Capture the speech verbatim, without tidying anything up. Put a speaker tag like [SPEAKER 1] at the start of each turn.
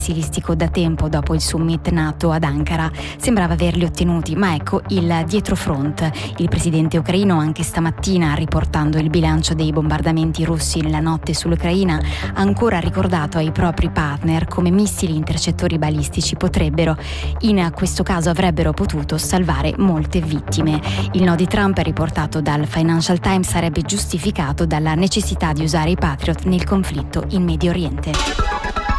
[SPEAKER 1] missilistico da tempo dopo il summit NATO ad Ankara. Sembrava averli ottenuti, ma ecco il dietrofront. Il presidente ucraino anche stamattina, riportando il bilancio dei bombardamenti russi nella notte sull'Ucraina, ha ancora ricordato ai propri partner come missili intercettori balistici potrebbero, in questo caso avrebbero potuto, salvare molte vittime. Il no di Trump, riportato dal Financial Times, sarebbe giustificato dalla necessità di usare i Patriot nel conflitto in Medio Oriente.